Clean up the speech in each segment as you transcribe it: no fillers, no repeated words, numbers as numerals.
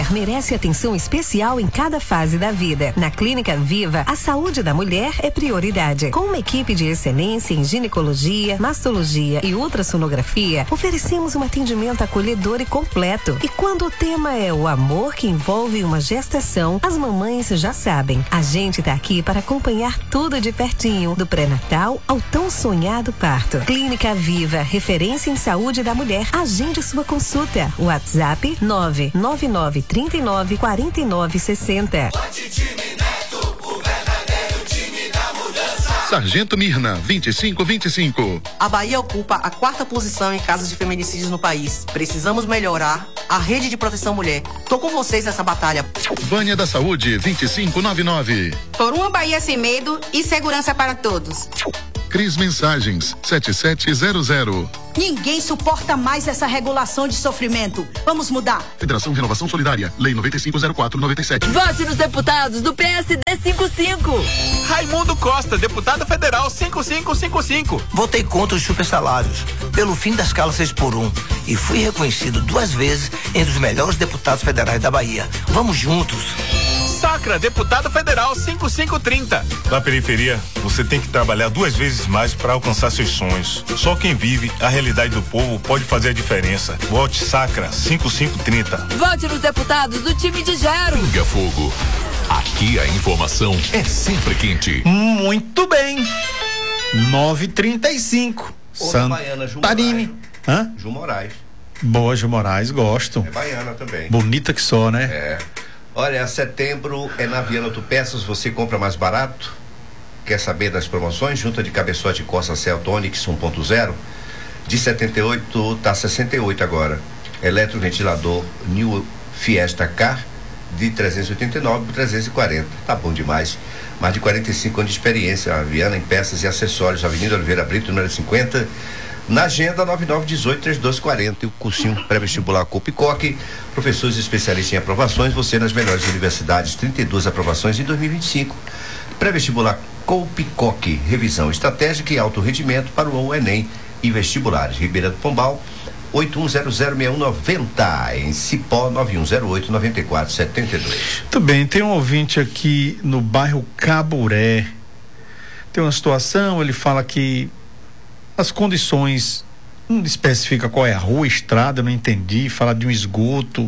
mulher merece atenção especial em cada fase da vida. Na Clínica Viva, a saúde da mulher é prioridade. Com uma equipe de excelência em ginecologia, mastologia e ultrassonografia, oferecemos um atendimento acolhedor e completo. E quando o tema é o amor que envolve uma gestação, as mamães já sabem. A gente tá aqui para acompanhar tudo de pertinho, do pré-natal ao tão sonhado parto. Clínica Viva, referência em saúde da mulher. Agende sua consulta. WhatsApp 999394960. Sargento Mirna, 2525. A Bahia ocupa a 4ª posição em casos de feminicídios no país. Precisamos melhorar a rede de proteção à mulher. Tô com vocês nessa batalha. Vânia da Saúde, 2599. Por uma Bahia sem medo e segurança para todos. Cris Mensagens, 7700. Ninguém suporta mais essa regulação de sofrimento. Vamos mudar. Federação Renovação Solidária, Lei 9504/97. Vote nos deputados do PSD 55. Raimundo Costa, deputado federal 5555. Votei contra os supersalários, pelo fim da escala 6x1 e fui reconhecido 2 vezes entre os melhores deputados federais da Bahia. Vamos juntos. Sacra, deputado federal 5530. Na periferia, você tem que trabalhar 2 vezes mais para alcançar seus sonhos. Só quem vive a realidade do povo pode fazer a diferença. Vote Sacra 5530. Vote nos deputados do time de Gero. Pinga Fogo. Aqui a informação é sempre quente. Muito bem. 9h35. Santarine. Ju Moraes. Boa, Ju Moraes, gosto. É baiana também. Bonita que só, né? É. Olha, setembro é na Viana Autopeças, você compra mais barato? Quer saber das promoções? Junta de cabeçote Costa Celta Onix 1.0 de 78 tá 68 agora. Eletroventilador New Fiesta Car de 389 por 340. Tá bom demais. Mais de 45 anos de experiência. A Viana em peças e acessórios, Avenida Oliveira Brito, número 50. Na agenda 9918-3240, o cursinho pré-vestibular Copicoque, professores especialistas em aprovações, você nas melhores universidades, 32 aprovações em 2025. Pré-vestibular Copicoque, revisão estratégica e alto rendimento para o Enem e vestibulares. Ribeira do Pombal, 81006190, em Cipó, 9108-9472. Muito bem, tem um ouvinte aqui no bairro Caburé. Tem uma situação, ele fala que as condições, não especifica qual é a rua, estrada, eu não entendi, fala de um esgoto,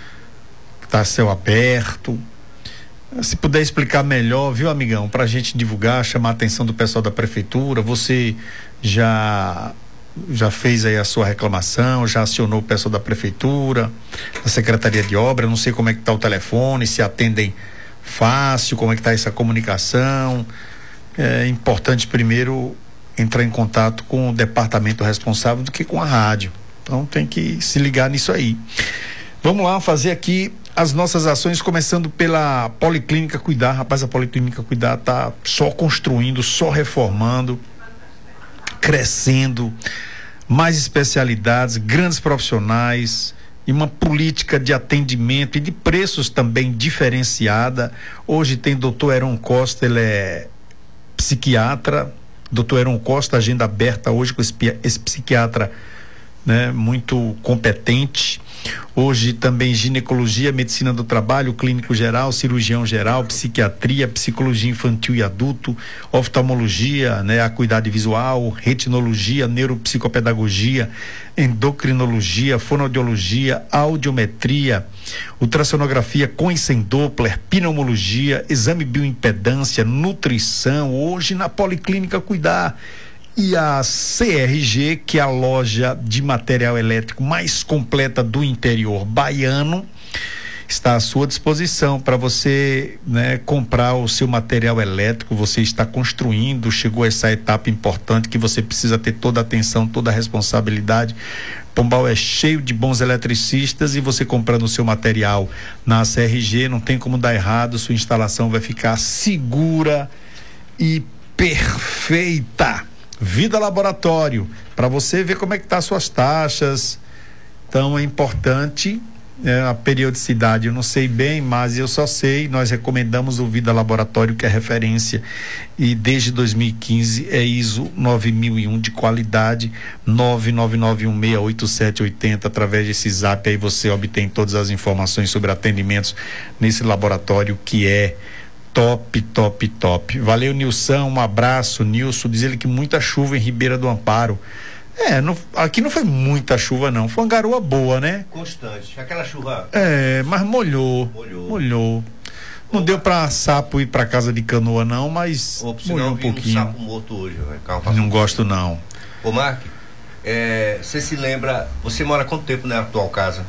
tá céu aberto. Se puder explicar melhor, viu, amigão, pra gente divulgar, chamar a atenção do pessoal da prefeitura. Você já fez aí a sua reclamação, já acionou o pessoal da prefeitura, da Secretaria de Obra, não sei como é que tá o telefone, se atendem fácil, como é que tá essa comunicação. É importante primeiro entrar em contato com o departamento responsável do que com a rádio. Então tem que se ligar nisso aí. Vamos lá fazer aqui as nossas ações, começando pela Policlínica Cuidar. Rapaz, a Policlínica Cuidar tá só construindo, só reformando, crescendo, mais especialidades, grandes profissionais e uma política de atendimento e de preços também diferenciada. Hoje tem Dr. Heron Costa, ele é psiquiatra. Dr. Heron Costa, agenda aberta hoje com esse psiquiatra, né, muito competente. Hoje também ginecologia, medicina do trabalho, clínico geral, cirurgião geral, psiquiatria, psicologia infantil e adulto, oftalmologia, né, acuidade visual, retinologia, neuropsicopedagogia, endocrinologia, fonoaudiologia, audiometria, ultrassonografia com e sem Doppler, pneumologia, exame bioimpedância, nutrição, hoje na Policlínica Cuidar. E a CRG, que é a loja de material elétrico mais completa do interior baiano, está à sua disposição para você, né, comprar o seu material elétrico. Você está construindo, chegou a essa etapa importante que você precisa ter toda a atenção, toda a responsabilidade. Pombal é cheio de bons eletricistas e você comprando o seu material na CRG, não tem como dar errado, sua instalação vai ficar segura e perfeita. Vida Laboratório, para você ver como é que tá as suas taxas. Então é importante, a periodicidade eu não sei bem, mas eu só sei, nós recomendamos o Vida Laboratório, que é referência, e desde 2015 é ISO 9001 de qualidade. 999168780, através desse zap aí você obtém todas as informações sobre atendimentos nesse laboratório, que é top, top, top. Valeu, Nilson, um abraço. Nilson diz ele que muita chuva em Ribeira do Amparo. Aqui não foi muita chuva não, foi uma garoa boa, né? Constante, aquela chuva. Mas molhou. Não deu pra sapo ir pra casa de canoa não, mas molhou um pouquinho. Um sapo morto hoje, não gosto não. Ô Mark, você se lembra, você mora há quanto tempo na atual casa?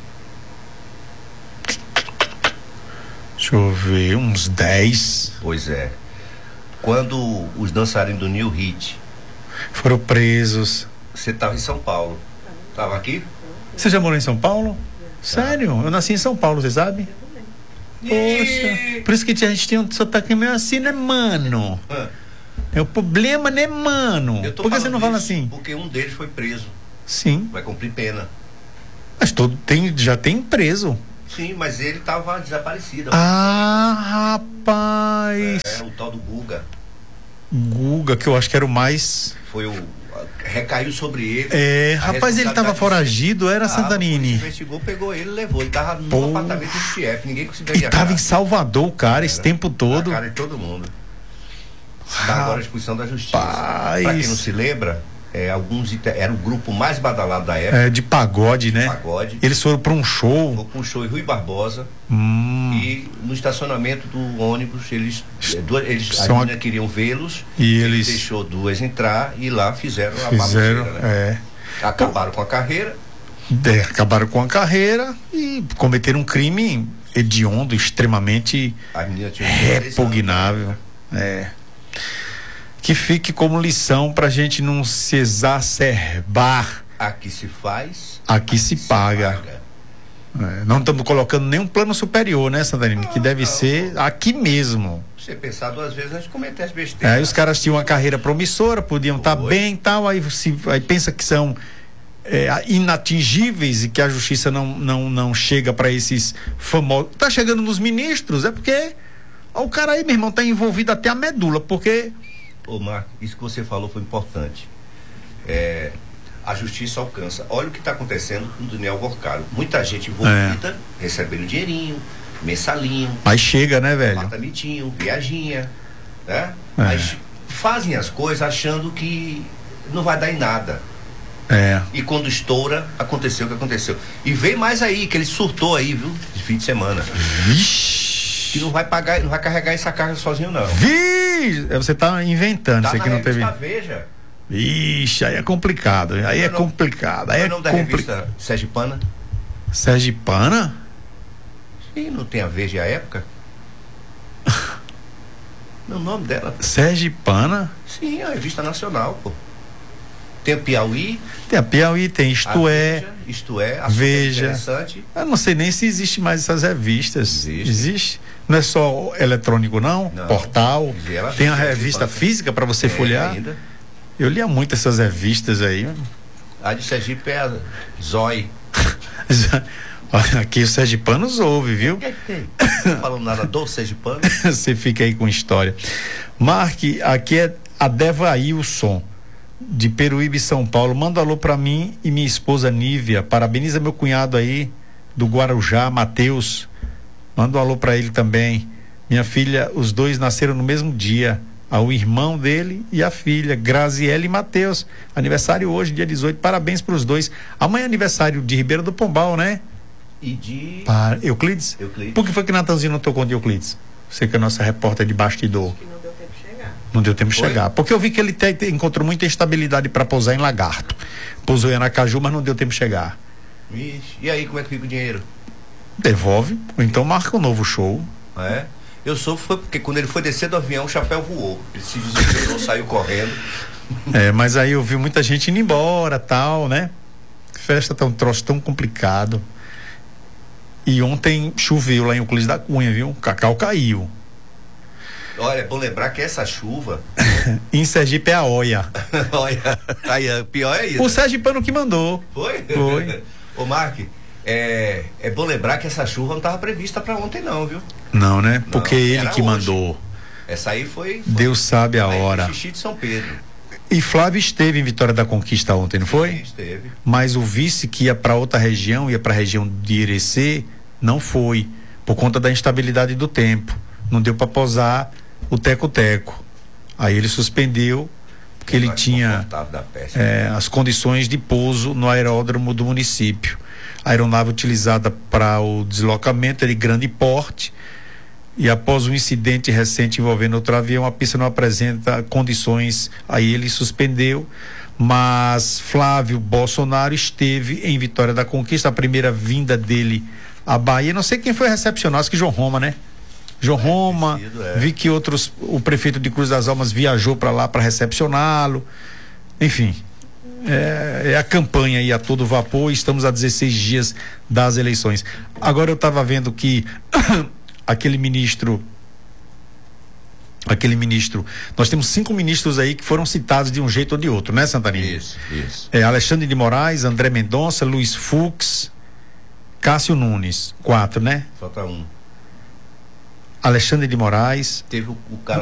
Deixa eu ver, uns 10. Pois é. Quando os dançarinos do New Hit foram presos, você estava em São Paulo. Estava aqui? Você já morou em São Paulo? Sério? Eu nasci em São Paulo, você sabe? Poxa, por isso que a gente tem um sotaque meio assim, né, mano? É o problema, né, mano? Por que você não fala assim? Porque um deles foi preso. Sim. Vai cumprir pena. Mas já tem preso. Sim, mas ele estava desaparecido. Ah, rapaz. O tal do Guga. Guga, que eu acho que era o mais... Recaiu sobre ele. Rapaz, ele tava foragido, era Santanini. Investigou, pegou ele, levou. Ele tava no apartamento do chefe, ninguém conseguia ir. Tava em Salvador, o cara, esse tempo todo. Na cara de todo mundo. Agora a expulsão da justiça. Pra quem não se lembra, era o grupo mais badalado da época. De pagode, né? Pagode. Eles foram pra um show. Foram pra um show em Rui Barbosa. E no estacionamento do ônibus, a menina queriam vê-los. E ele deixou duas entrar e lá fizeram a baboseira, né? Acabaram com a carreira. Acabaram com a carreira e cometeram um crime hediondo, extremamente repugnável. Que fique como lição pra gente não se exacerbar. Aqui se faz, aqui se paga. Não estamos colocando nenhum plano superior, né, Santanini? Que deve ser aqui mesmo. Você pensar duas vezes antes de cometer as besteiras. Aí os caras tinham uma carreira promissora, podiam estar bem e tal, aí pensa que são inatingíveis e que a justiça não chega para esses famosos. Tá chegando nos ministros, porque o cara aí, meu irmão, tá envolvido até a medula, porque... Ô Marco, isso que você falou foi importante. A justiça alcança. Olha o que está acontecendo com o Daniel Vorcaro. Muita gente envolvida, recebendo dinheirinho, mensalinho. Mas chega, né, velho? Apartamentinho, viaginha, né? Mas fazem as coisas achando que não vai dar em nada. E quando estoura, aconteceu o que aconteceu. E vem mais aí, que ele surtou aí, viu? De fim de semana. Vixe! Que não vai pagar, não vai carregar essa carga sozinho, não. Vixe! Você tá inventando, isso aqui não teve. Veja. Ixi, aí é complicado. Aí é complicado. Aí é o nome da revista Sergipana? Sergipana? Sim, não tem a Veja e a Época? O nome dela. Sergipana? Sim, a revista nacional, pô. Tem a Piauí. Tem a Piauí, tem Isto É. A Veja. Interessante. Eu não sei nem se existe mais essas revistas. Existe? Não é só eletrônico, não? Portal. Tem a revista física para você folhear. Ainda. Eu lia muito essas revistas aí. A de Sergipe é a Zói. Aqui o Sergipanos ouve, viu? Não falando nada do Sergipano. Você fica aí com história. Marque, aqui é a Devailson, de Peruíbe, São Paulo. Manda alô pra mim e minha esposa Nívia. Parabeniza meu cunhado aí do Guarujá, Matheus. Manda um alô pra ele também. Minha filha, os dois nasceram no mesmo dia. O irmão dele e a filha, Graziele e Matheus. Aniversário hoje, dia 18. Parabéns pros dois. Amanhã é aniversário de Ribeira do Pombal, né? E de... Euclides? Por que foi que Natanzinho não tocou de Euclides? Você que é a nossa repórter de bastidor. Que não deu tempo de chegar. Não deu tempo de chegar. Porque eu vi que ele encontrou muita instabilidade para pousar em Lagarto. Pousou em Aracaju, mas não deu tempo de chegar. Vixe, e aí, como é que fica o dinheiro? Devolve, ou então marca um novo show. Eu soube foi porque quando ele foi descer do avião, o chapéu voou. Ele se desesperou, saiu correndo. Mas aí eu vi muita gente indo embora, tal, né? Festa tá um troço tão complicado. E ontem choveu lá em Euclides da Cunha, viu? O cacau caiu. Olha, é bom lembrar que essa chuva... em Sergipe é a Oia. Olha, aí, pior é isso. O Sergipano que mandou. Foi? Foi. Ô, Mark, É bom lembrar que essa chuva não estava prevista para ontem não, viu? Não, né? Porque não, ele que hoje. mandou. Essa aí foi Deus sabe a hora. Xixi de São Pedro. E Flávio esteve em Vitória da Conquista ontem, não foi? Sim, esteve. Mas o vice que ia para outra região, ia para a região de Irecê, não foi, por conta da instabilidade do tempo. Não deu para posar o teco-teco. Aí ele suspendeu, porque ele tinha as condições de pouso no aeródromo do município. A aeronave utilizada para o deslocamento é de grande porte, e após um incidente recente envolvendo outro avião, a pista não apresenta condições, aí ele suspendeu. Mas Flávio Bolsonaro esteve em Vitória da Conquista, a primeira vinda dele à Bahia. Não sei quem foi recepcionar, acho que João Roma, né? João Roma, vi que o prefeito de Cruz das Almas viajou para lá para recepcioná-lo. Enfim, é a campanha aí a todo vapor. Estamos a 16 dias das eleições. Agora eu estava vendo que aquele ministro, nós temos 5 ministros aí que foram citados de um jeito ou de outro, né, Santarino? Isso. Alexandre de Moraes, André Mendonça, Luiz Fux, Cássio Nunes, 4, né? Falta um. Alexandre de Moraes. Teve o cara